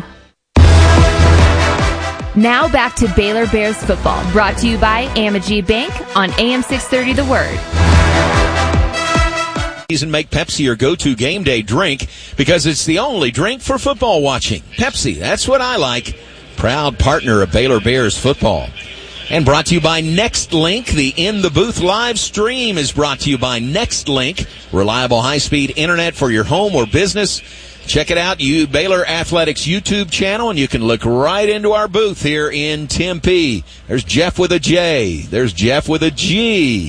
Now back to Baylor Bears football, brought to you by Amegy Bank on A M six thirty The Word. And make Pepsi your go-to game day drink because it's the only drink for football watching. Pepsi, that's what I like. Proud partner of Baylor Bears football. And brought to you by NextLink. The In the Booth live stream is brought to you by NextLink. Reliable high-speed internet for your home or business. Check it out, you Baylor Athletics YouTube channel, and you can look right into our booth here in Tempe. There's Jeff with a J. There's Jeff with a G.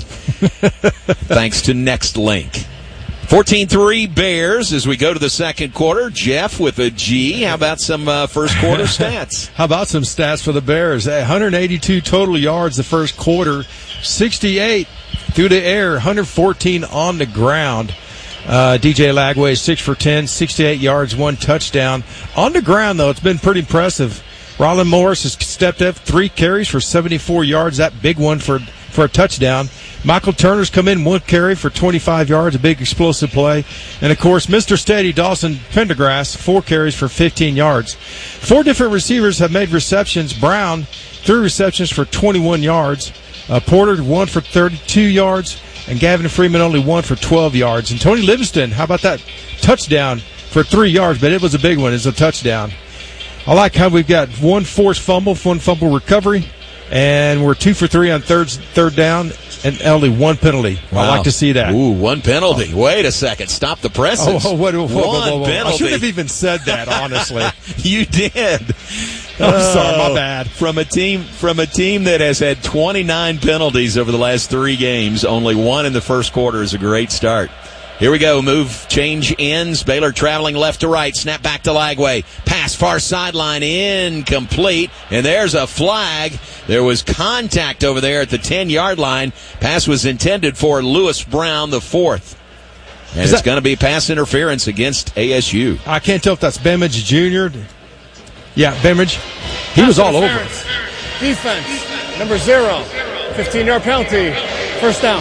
Thanks to NextLink. fourteen three Bears as we go to the second quarter. Jeff with a G. How about some uh, first quarter stats? How about some stats for the Bears? one hundred eighty-two total yards the first quarter, sixty-eight through the air, one hundred fourteen on the ground. Uh, D J Lagway, six for ten, sixty-eight yards, one touchdown. On the ground, though, it's been pretty impressive. Rylan Morris has stepped up, three carries for seventy-four yards, that big one for, for a touchdown. Michael Turner's come in, one carry for twenty-five yards, a big explosive play. And, of course, Mister Steady, Dawson Pendergrass, four carries for fifteen yards. Four different receivers have made receptions. Brown, three receptions for twenty-one yards. Uh, Porter, one for thirty-two yards. And Gavin Freeman only one for twelve yards. And Tony Livingston, how about that touchdown for three yards? But it was a big one. It's a touchdown. I like how we've got one forced fumble, one fumble recovery, and we're two for three on third third down, and only one penalty. Wow. I like to see that. Ooh, one penalty. Wait a second. Stop the presses. Oh, what, what, what, one what, what, penalty. I should have even said that, honestly. You did. I'm oh, sorry, my bad. From a team from a team that has had twenty-nine penalties over the last three games, only one in the first quarter is a great start. Here we go. Move, change ends. Baylor traveling left to right. Snap back to Lagway. Pass far sideline, incomplete. And there's a flag. There was contact over there at the ten-yard line. Pass was intended for Lewis Brown, the fourth. And Is it's that- going to be pass interference against A S U. I can't tell if that's Bemidji Junior Yeah, Bemidji. He was all over. Interference. Defense, number zero. fifteen-yard penalty. First down.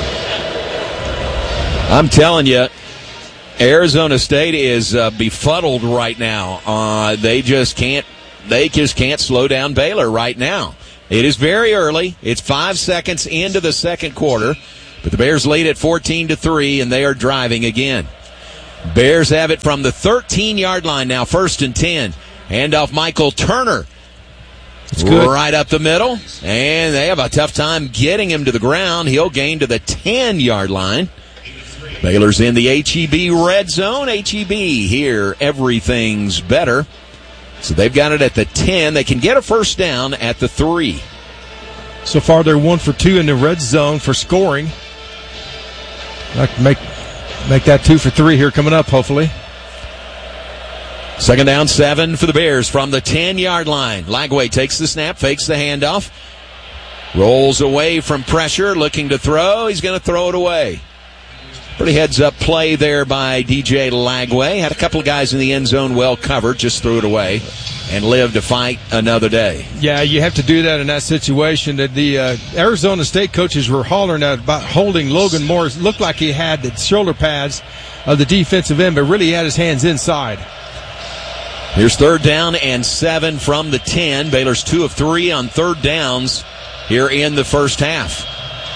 I'm telling you, Arizona State is uh, befuddled right now. Uh, they just can't. They just can't slow down Baylor right now. It is very early. It's five seconds into the second quarter, but the Bears lead at fourteen to three, and they are driving again. Bears have it from the thirteen-yard line now, first and ten. Handoff Michael Turner. It's good. Right up the middle, and they have a tough time getting him to the ground. He'll gain to the ten-yard line. Baylor's in the H E B red zone. H E B here, everything's better. So they've got it at the ten. They can get a first down at the three. So far, they're one for two in the red zone for scoring. I'd like to make, make that two for three here coming up, hopefully. Second down, seven for the Bears from the ten-yard line. Lagway takes the snap, fakes the handoff, rolls away from pressure, looking to throw. He's going to throw it away. Pretty heads-up play there by D J Lagway. Had a couple of guys in the end zone well covered, just threw it away and lived to fight another day. Yeah, you have to do that in that situation. That the uh, Arizona State coaches were hollering out about holding Logan Morris. Looked like he had the shoulder pads of the defensive end, but really had his hands inside. Here's third down and seven from the ten. Baylor's two of three on third downs here in the first half.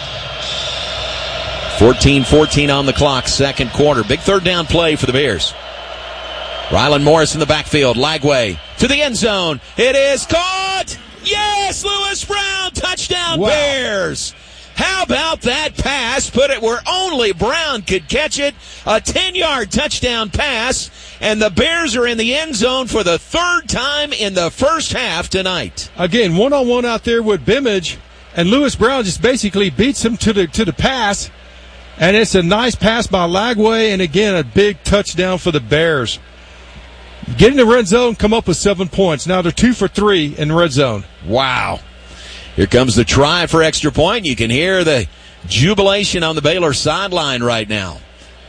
fourteen fourteen on the clock, second quarter. Big third down play for the Bears. Rylan Morris in the backfield. Lagway to the end zone. It is caught. Yes, Lewis Brown. Touchdown, Wow. Bears. How about that pass? Put it where only Brown could catch it. A ten-yard touchdown pass. And the Bears are in the end zone for the third time in the first half tonight. Again, one-on-one out there with Bemidji, and Lewis Brown just basically beats him to the to the pass. And it's a nice pass by Lagway, and again, a big touchdown for the Bears. Get in the red zone, come up with seven points. Now they're two for three in the red zone. Wow. Here comes the try for extra point. You can hear the jubilation on the Baylor sideline right now.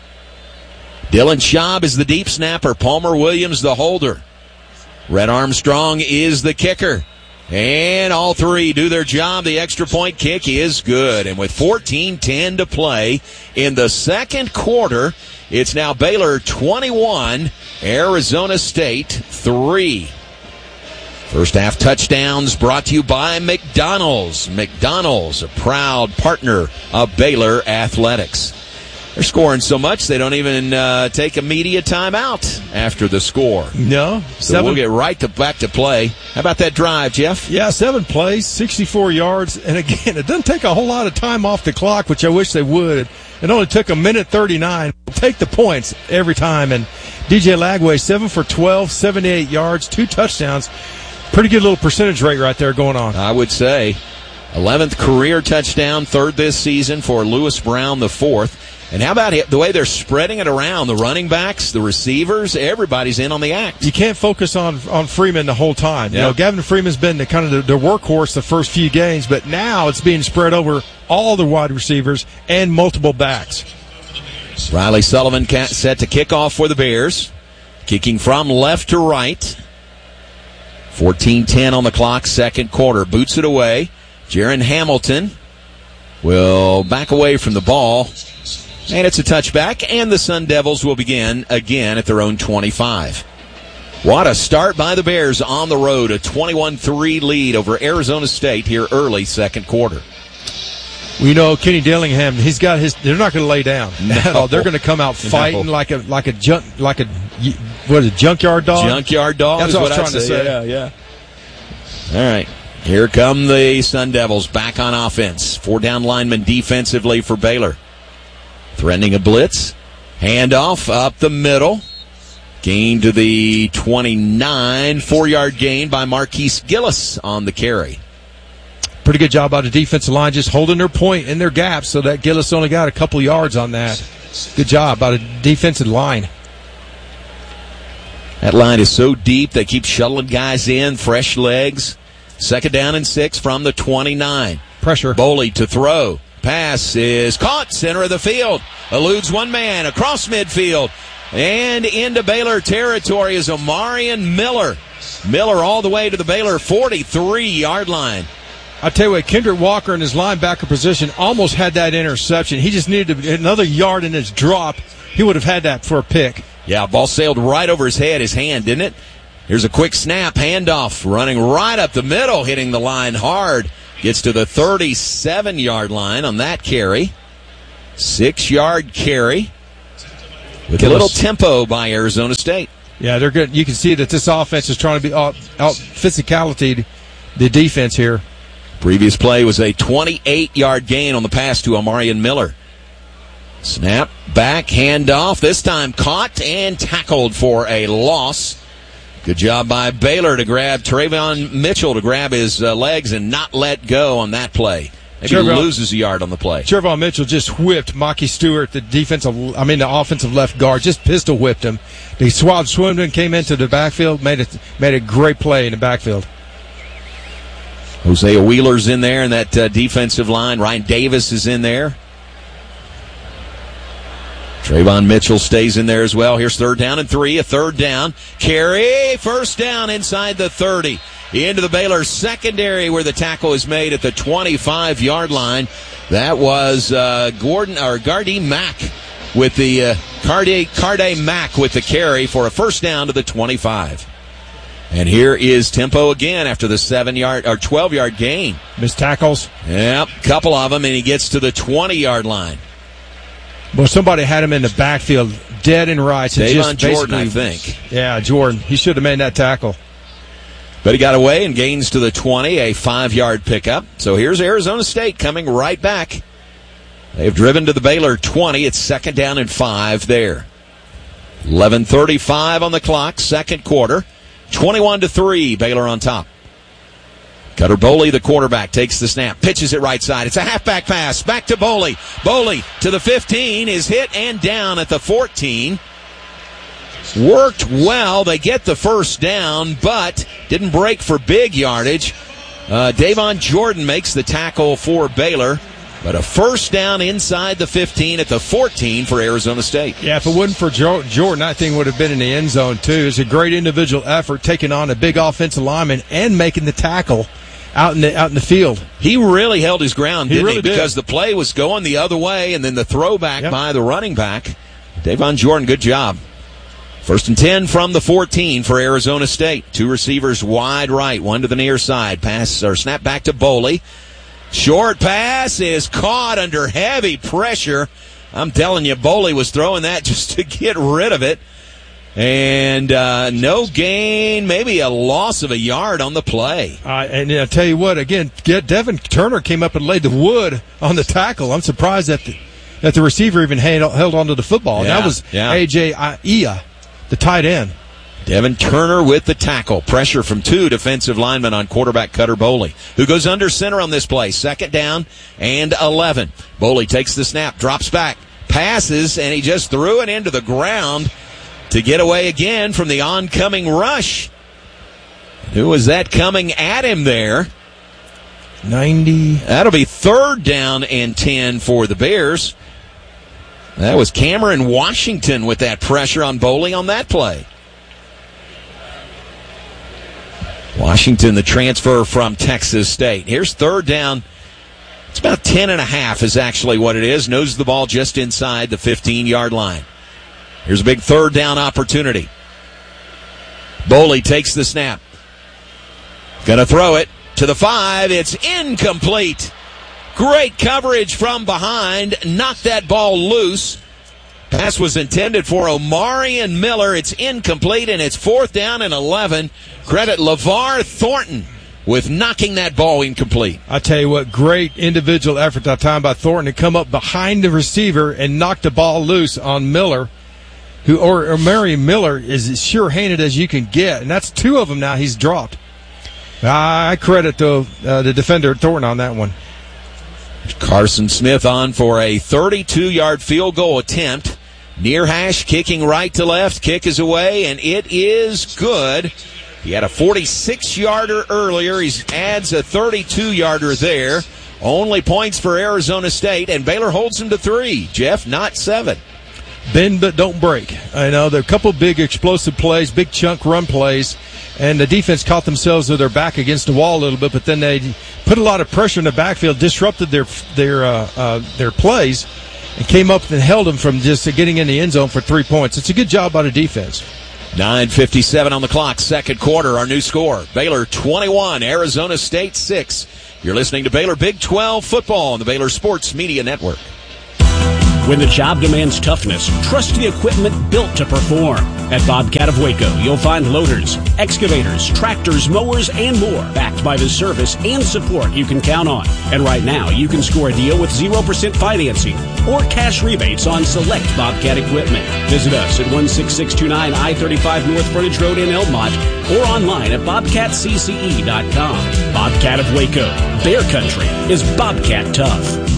Dylan Schaub is the deep snapper. Palmer Williams the holder. Red Armstrong is the kicker. And all three do their job. The extra point kick is good. And with fourteen ten to play in the second quarter, it's now Baylor twenty-one, Arizona State three. First half touchdowns brought to you by McDonald's. McDonald's, a proud partner of Baylor Athletics. They're scoring so much they don't even uh, take a media timeout after the score. No. So seven, we'll get right to back to play. How about that drive, Jeff? Yeah, seven plays, sixty-four yards. And again, it doesn't take a whole lot of time off the clock, which I wish they would. It only took a minute thirty-nine. Take the points every time. And D J Lagway, seven for twelve, seventy-eight yards, two touchdowns. Pretty good little percentage rate right there going on. I would say. eleventh career touchdown, third this season for Lewis Brown, the fourth. And how about the way they're spreading it around? The running backs, the receivers, everybody's in on the act. You can't focus on on Freeman the whole time. You Yep. know, Gavin Freeman's been the kind of the, the workhorse the first few games, but now it's being spread over all the wide receivers and multiple backs. Riley Sullivan set to kick off for the Bears. Kicking from left to right. fourteen ten on the clock, second quarter. Boots it away. Jaron Hamilton will back away from the ball. And it's a touchback, and the Sun Devils will begin again at their own twenty-five. What a start by the Bears on the road. A twenty-one three lead over Arizona State here early second quarter. Well, you know, Kenny Dillingham, he's got his. They're not going to lay down. No. They're going to come out fighting No. like a like a junk like a what is it, junkyard dog? Junkyard dog. That's is what I was I'd trying to say. Yeah, yeah. All right. Here come the Sun Devils back on offense. Four down linemen defensively for Baylor. Threatening a blitz. Handoff up the middle. Gain to the twenty-nine. Four-yard gain by Marquise Gillis on the carry. Pretty good job by the defensive line, just holding their point in their gaps, so that Gillis only got a couple yards on that. Good job by the defensive line. That line is so deep, they keep shuttling guys in, fresh legs. Second down and six from the twenty-nine. Pressure. Boley to throw. Pass is caught, center of the field. Eludes one man, across midfield. And into Baylor territory is Omarion Miller. Miller all the way to the Baylor forty-three-yard line. I tell you what, Kendrick Walker in his linebacker position almost had that interception. He just needed another yard in his drop. He would have had that for a pick. Yeah, ball sailed right over his head, his hand, didn't it? Here's a quick snap, handoff, running right up the middle, hitting the line hard. Gets to the thirty-seven-yard line on that carry. Six-yard carry with a little tempo by Arizona State. Yeah, they're good. You can see that this offense is trying to be out, out physicality the defense here. Previous play was a twenty-eight-yard gain on the pass to Omarion Miller. Snap, back, handoff. This time caught and tackled for a loss. Good job by Baylor to grab Trayvon Mitchell to grab his uh, legs and not let go on that play. Maybe Trayvon, loses a yard on the play. Trayvon Mitchell just whipped Maki Stewart, the defensive, I mean the offensive left guard, just pistol whipped him. He swabbed, swimmed and came into the backfield, made it made a great play in the backfield. Hosea Wheeler's in there in that uh, defensive line. Ryan Davis is in there. Trayvon Mitchell stays in there as well. Here's third down and three. A third down. Carry. First down inside the thirty. Into the Baylor secondary where the tackle is made at the twenty-five-yard line. That was uh, Gordon or Gardy Mack with the uh, Carde, Carde Mack with the carry for a first down to the twenty-five. And here is tempo again after the seven-yard or twelve-yard gain. Missed tackles. Yep, couple of them, and he gets to the twenty-yard line. Well, somebody had him in the backfield, dead and right. So Davon Jordan, I think. Yeah, Jordan. He should have made that tackle. But he got away and gains to the twenty, a five-yard pickup. So here's Arizona State coming right back. They've driven to the Baylor twenty. It's second down and five there. eleven thirty-five on the clock, second quarter. twenty-one to three, Baylor on top. Cutter Boley, the quarterback, takes the snap, pitches it right side. It's a halfback pass, back to Boley. Boley to the fifteen, is hit and down at the fourteen. Worked well. They get the first down, but didn't break for big yardage. Uh, Davon Jordan makes the tackle for Baylor, but a first down inside the fifteen at the fourteen for Arizona State. Yeah, if it wasn't for jo- Jordan, I think would have been in the end zone too. It's a great individual effort, taking on a big offensive lineman and making the tackle out in the out in the field. He really held his ground, didn't he? Really he? did. Because the play was going the other way, and then the throwback yep. by the running back. Davon Jordan, good job. First and ten from the fourteen for Arizona State. Two receivers wide right, one to the near side. Pass or snap back to Boley. Short pass is caught under heavy pressure. I'm telling you, Boley was throwing that just to get rid of it. And uh, no gain, maybe a loss of a yard on the play. Uh, and I'll tell you what, again, get Devin Turner came up and laid the wood on the tackle. I'm surprised that the, that the receiver even held, held onto the football. Yeah, that was yeah. A J Ia, the tight end. Devin Turner with the tackle. Pressure from two defensive linemen on quarterback Cutter Boley, who goes under center on this play. Second down and eleven. Boley takes the snap, drops back, passes, and he just threw it into the ground to get away again from the oncoming rush. Who was that coming at him there? ninety. That'll be third down and ten for the Bears. That was Cameron Washington with that pressure on Boley on that play. Washington, the transfer from Texas State. Here's third down. It's about ten and a half is actually what it is. Knows the ball just inside the fifteen-yard line. Here's a big third down opportunity. Boley takes the snap. Gonna throw it to the five. It's incomplete. Great coverage from behind. Knocked that ball loose. Pass was intended for Omarion Miller. It's incomplete, and it's fourth down and eleven. Credit LeVar Thornton with knocking that ball incomplete. I tell you what, great individual effort that time by Thornton to come up behind the receiver and knock the ball loose on Miller, who or, or Mary Miller is as sure-handed as you can get, and that's two of them now he's dropped. I credit the, uh, the defender Thornton on that one. Carson Smith on for a thirty-two-yard field goal attempt. Near hash, kicking right to left. Kick is away, and it is good. He had a forty-six-yarder earlier. He adds a thirty-two-yarder there. Only points for Arizona State, and Baylor holds them to three. Jeff, not seven. Bend but don't break. I know there are a couple big explosive plays, big chunk run plays, and the defense caught themselves with their back against the wall a little bit, but then they put a lot of pressure in the backfield, disrupted their their uh, uh, their plays, and came up and held them from just getting in the end zone for three points. It's a good job by the defense. nine fifty-seven on the clock, second quarter, our new score. Baylor twenty-one, Arizona State six. You're listening to Baylor Big twelve football on the Baylor Sports Media Network. When the job demands toughness, trust the equipment built to perform. At Bobcat of Waco, you'll find loaders, excavators, tractors, mowers, and more, backed by the service and support you can count on. And right now, you can score a deal with zero percent financing or cash rebates on select Bobcat equipment. Visit us at one six six two nine I thirty-five North Frontage Road in Elmont or online at bobcat c c e dot com. Bobcat of Waco. Bear Country is Bobcat tough.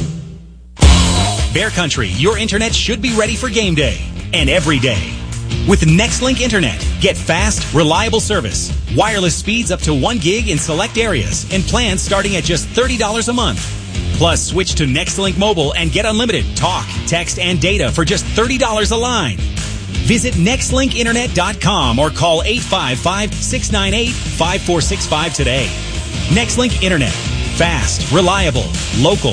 Bear Country, your internet should be ready for game day and every day. With Nextlink Internet, get fast, reliable service, wireless speeds up to one gig in select areas, and plans starting at just thirty dollars a month. Plus, switch to Nextlink Mobile and get unlimited talk, text, and data for just thirty dollars a line. Visit nextlink internet dot com or call eight five five, six nine eight, five four six five today. Nextlink Internet. Fast, reliable, local.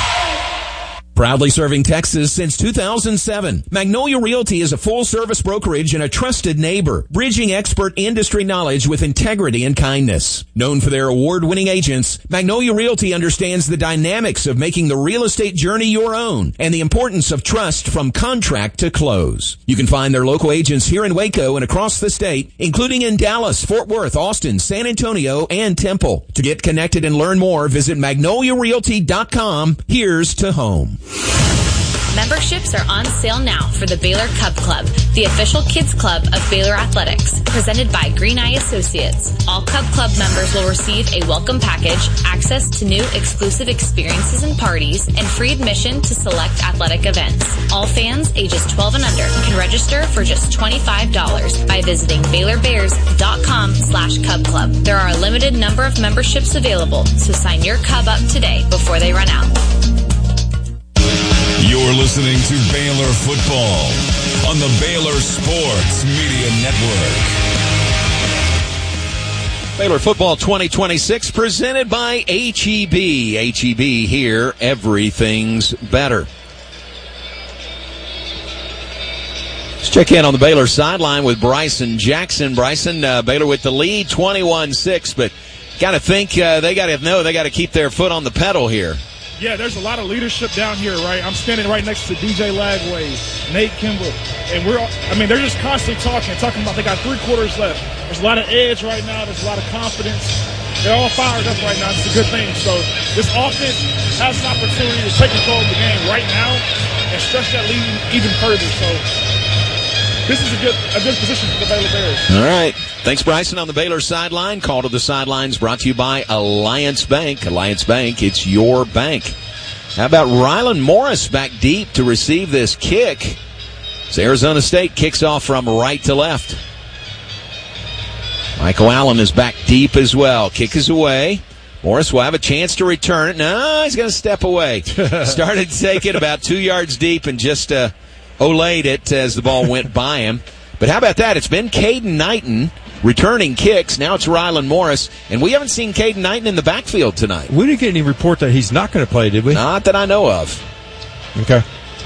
Proudly serving Texas since two thousand seven, Magnolia Realty is a full-service brokerage and a trusted neighbor, bridging expert industry knowledge with integrity and kindness. Known for their award-winning agents, Magnolia Realty understands the dynamics of making the real estate journey your own and the importance of trust from contract to close. You can find their local agents here in Waco and across the state, including in Dallas, Fort Worth, Austin, San Antonio, and Temple. To get connected and learn more, visit magnolia realty dot com. Here's to home. Memberships are on sale now for the Baylor Cub Club, the official kids club of Baylor Athletics, presented by Green Eye Associates. All Cub Club members will receive a welcome package, access to new exclusive experiences and parties, and free admission to select athletic events. All fans ages twelve and under can register for just twenty-five dollars by visiting baylor bears dot com slash cub club. There are a limited number of memberships available, so sign your Cub up today before they run out. You're listening to Baylor Football on the Baylor Sports Media Network. Baylor Football twenty twenty-six presented by H E B. H E B here, everything's better. Let's check in on the Baylor sideline with Bryson Jackson. Bryson, uh, Baylor with the lead, twenty-one six, but got to think uh, they got to know they got to keep their foot on the pedal here. Yeah, there's a lot of leadership down here, right? I'm standing right next to D J Lagway, Nate Kimball, and we're, I mean, they're just constantly talking, talking about they got three quarters left. There's a lot of edge right now. There's a lot of confidence. They're all fired up right now. It's a good thing. So this offense has an opportunity to take control of the game right now and stretch that lead even further. So this is a good a good position for the Baylor Bears. All right. Thanks, Bryson, on the Baylor sideline. Call to the sidelines brought to you by Alliance Bank. Alliance Bank, it's your bank. How about Rylan Morris back deep to receive this kick? As Arizona State kicks off from right to left. Michael Allen is back deep as well. Kick is away. Morris will have a chance to return it. No, he's going to step away. Started to take it about two yards deep and just uh, olayed it as the ball went by him. But how about that? It's been Caden Knighton returning kicks. Now it's Rylan Morris. And we haven't seen Caden Knighton in the backfield tonight. We didn't get any report that he's not going to play, did we? Not that I know of. Okay.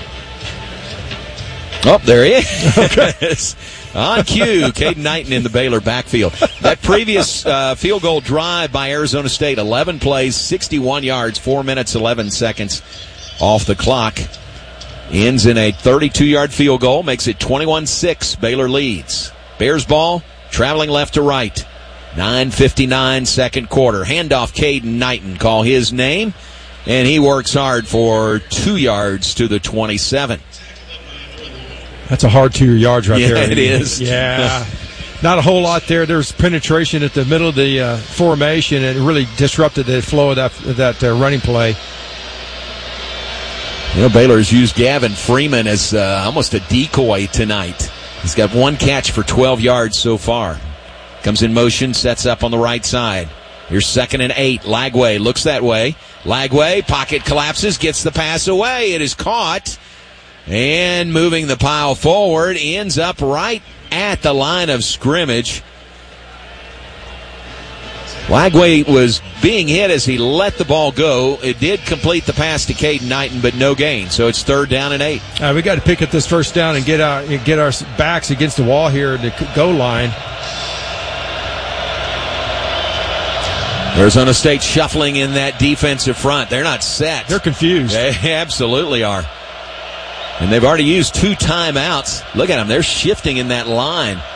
Oh, there he is. Okay. On cue, Caden Knighton in the Baylor backfield. That previous uh, field goal drive by Arizona State, eleven plays, sixty-one yards, four minutes, eleven seconds off the clock. Ends in a thirty-two-yard field goal, makes it twenty-one six. Baylor leads. Bears ball, traveling left to right. nine fifty-nine, second quarter. Handoff, Caden Knighton. Call his name, and he works hard for two yards to the twenty-seven. That's a hard two yards right yeah, there. Yeah, it is. Yeah. Not a whole lot there. There's penetration at the middle of the uh, formation, and it really disrupted the flow of that, that uh, running play. You know, Baylor has used Gavin Freeman as uh, almost a decoy tonight. He's got one catch for twelve yards so far. Comes in motion, sets up on the right side. Here's second and eight. Lagway looks that way. Lagway, pocket collapses, gets the pass away. It is caught. And moving the pile forward, ends up right at the line of scrimmage. Lagway was being hit as he let the ball go. It did complete the pass to Caden Knighton, but no gain. So it's third down and eight. Uh, we got to pick up this first down and get our get our backs against the wall here at the goal line. Arizona State shuffling in that defensive front. They're not set. They're confused. They absolutely are. And they've already used two timeouts. Look at them. They're shifting in that line.